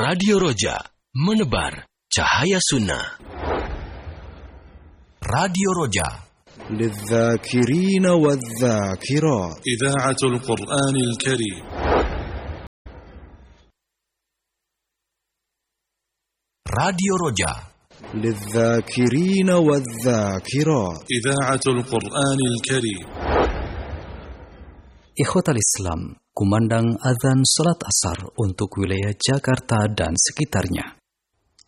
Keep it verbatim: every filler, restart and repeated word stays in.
Radio Roja, menebar cahaya sunnah. Radio Roja, للذاكرين والذاكرات. إذاعة القرآن الكريم. Radio Roja, للذاكرين والذاكرات. إذاعة القرآن الكريم. Ikhwatal Islam, kumandang azan salat asar untuk wilayah Jakarta dan sekitarnya.